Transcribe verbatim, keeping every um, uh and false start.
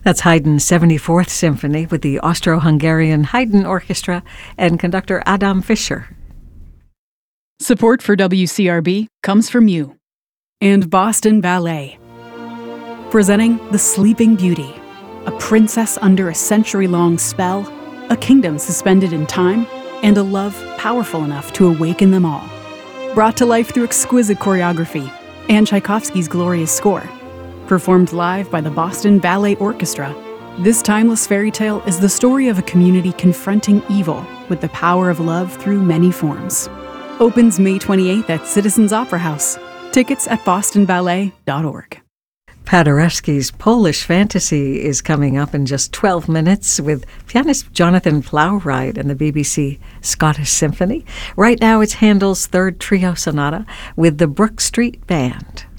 That's Haydn's seventy-fourth Symphony with the Austro-Hungarian Haydn Orchestra and conductor Adam Fischer. Support for W C R B comes from you and Boston Ballet. Presenting The Sleeping Beauty, a princess under a century-long spell, a kingdom suspended in time, and a love powerful enough to awaken them all. Brought to life through exquisite choreography and Tchaikovsky's glorious score. Performed live by the Boston Ballet Orchestra, this timeless fairy tale is the story of a community confronting evil with the power of love through many forms. Opens May twenty-eighth at Citizens Opera House. Tickets at boston ballet dot org. Paderewski's Polish Fantasy is coming up in just twelve minutes with pianist Jonathan Plowright and the B B C Scottish Symphony. Right now it's Handel's Third Trio Sonata with the Brook Street Band.